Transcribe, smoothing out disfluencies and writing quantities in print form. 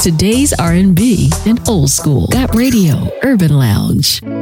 today's R&B and old school. Got Radio Urban Lounge.